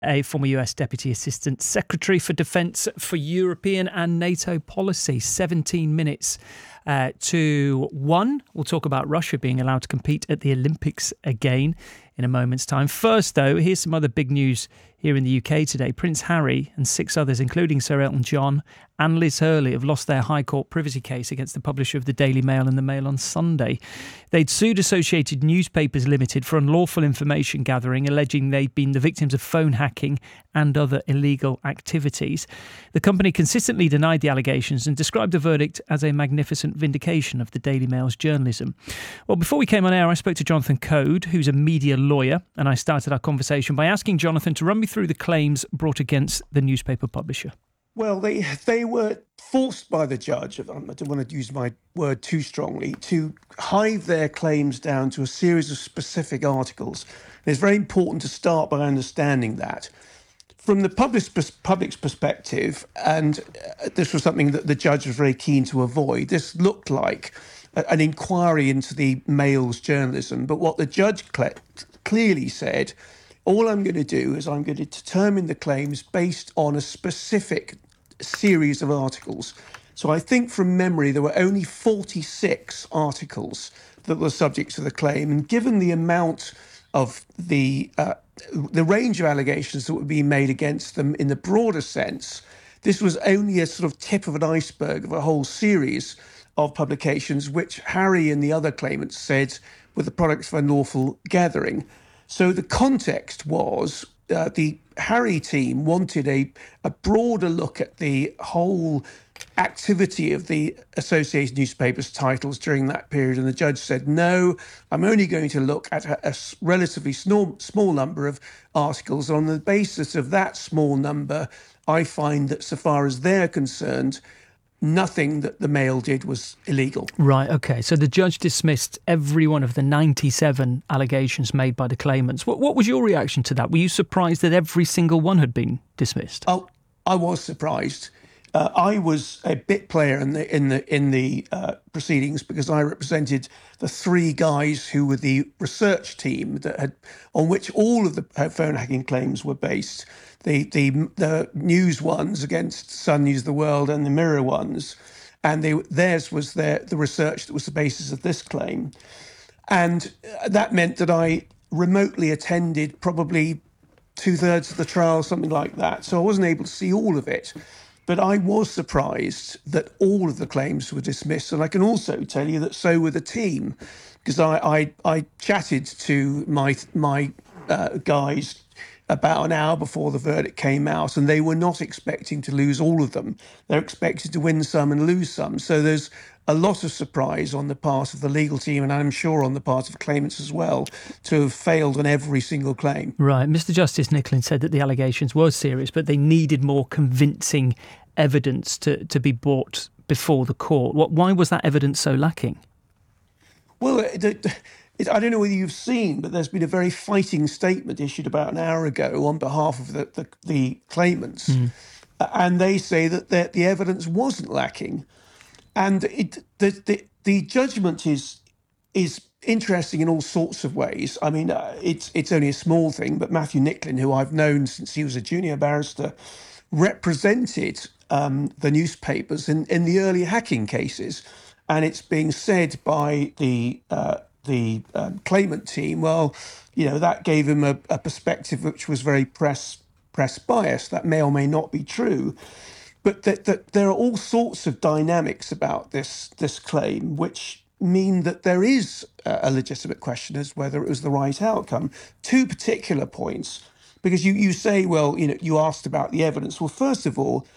a former US Deputy Assistant Secretary for Defence for European and NATO policy. 17 minutes to 1. We'll talk about Russia being allowed to compete at the Olympics again in a moment's time. First, though, here's some other big news here in the UK today. Prince Harry and 6 others, including Sir Elton John and Liz Hurley, have lost their High Court privacy case against the publisher of the Daily Mail and the Mail on Sunday. They'd sued Associated Newspapers Limited for unlawful information gathering, alleging they'd been the victims of phone hacking and other illegal activities. The company consistently denied the allegations and described the verdict as a magnificent vindication of the Daily Mail's journalism. Well, before we came on air, I spoke to Jonathan Code, who's a media lawyer, and I started our conversation by asking Jonathan to run me through the claims brought against the newspaper publisher. Well, they were forced by the judge, I don't want to use my word too strongly, to hive their claims down to a series of specific articles. And it's very important to start by understanding that. From the public's perspective, and this was something that the judge was very keen to avoid, this looked like an inquiry into the Mail's journalism. But what the judge clearly said, all I'm going to do is I'm going to determine the claims based on a specific series of articles. So I think from memory, there were only 46 articles that were subject to the claim. And given the amount of the range of allegations that were being made against them in the broader sense, this was only a sort of tip of an iceberg of a whole series of publications, which Harry and the other claimants said were the products of unlawful gathering. So the context was the Harry team wanted a broader look at the whole activity of the Associated Newspapers titles during that period. And the judge said, no, I'm only going to look at a relatively small number of articles. On the basis of that small number, I find that so far as they're concerned, nothing that the Mail did was illegal. Right, OK. So the judge dismissed every one of the 97 allegations made by the claimants. What was your reaction to that? Were you surprised that every single one had been dismissed? Oh, I was surprised. I was a bit player in the proceedings because I represented the 3 guys who were the research team on which all of the phone hacking claims were based. The news ones against Sun News, The World, and the Mirror ones, and theirs was the research that was the basis of this claim, and that meant that I remotely attended probably 2/3 of the trial, something like that. So I wasn't able to see all of it. But I was surprised that all of the claims were dismissed. And I can also tell you that so were the team, because I chatted to my guys about an hour before the verdict came out, and they were not expecting to lose all of them. They're expected to win some and lose some. So there's a lot of surprise on the part of the legal team, and I'm sure on the part of claimants as well, to have failed on every single claim. Right. Mr. Justice Nicklin said that the allegations were serious, but they needed more convincing evidence to be brought before the court. Why was that evidence so lacking? Well, I don't know whether you've seen, but there's been a very fighting statement issued about an hour ago on behalf of the claimants. And they say that the evidence wasn't lacking. And the judgment is interesting in all sorts of ways. I mean, it's only a small thing, but Matthew Nicklin, who I've known since he was a junior barrister, represented the newspapers in the early hacking cases. And it's being said by the claimant team, well, that gave him a perspective which was very press biased. That may or may not be true. But that there are all sorts of dynamics about this claim which mean that there is a legitimate question as whether it was the right outcome. 2 particular points, because you say, well, you asked about the evidence. Well, first of all,